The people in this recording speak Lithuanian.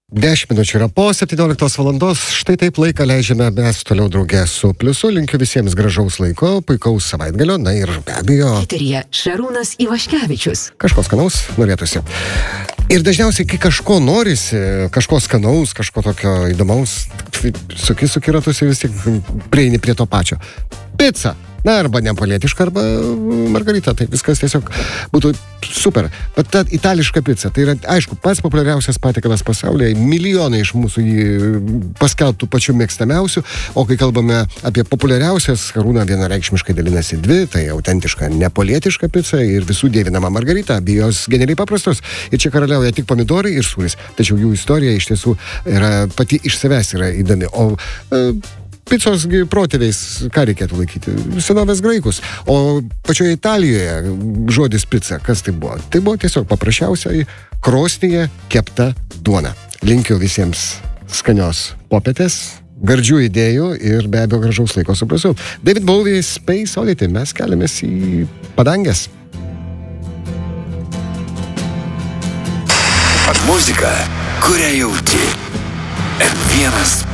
10 minučių yra po 17 valandos. Štai taip laiką leidžiame mes toliau draugę su Pliusu. Linkiu visiems gražaus laiko, puikaus savaitgalio, na ir be abejo... Eteryje Šarūnas Ivaškevičius. Kažko skanaus norėtųsi. Ir dažniausiai, kai kažko norisi, kažko skanaus, kažko tokio įdomaus, suki ratus ir vis tiek prieini prie to pačio. Pica. Na, arba neapolietiška, arba margarita. Tai viskas tiesiog būtų super. Bet ta itališka pica, tai yra, aišku, pats populiariausias patiekalas pasaulyje. Milijonai iš mūsų jį paskelbtų pačių mėgstamiausių. O kai kalbame apie populiariausias, Karūna vienareikšmiškai dalinasi dvi. Tai autentiška neapolietiška pica ir visų dievinama margarita. Abi jos genialiai paprastos. Ir čia karaliauja tik pomidorai ir sūris. Tačiau jų istorija iš tiesų yra pati iš savęs yra įdomi. O picos protėviais, ką reikėtų laikyti? Senovės graikus. O pačioje Italijoje žodis pica, kas tai buvo? Tai buvo tiesiog paprasčiausiai krosnyje kepta duona. Linkiu visiems skanios popietės, gardžių idėjų ir be abejo gražaus laiko su Pliusu. David Bowie, Space Oddity. Mes keliamės į padanges. Muzika, kurią jauti. M1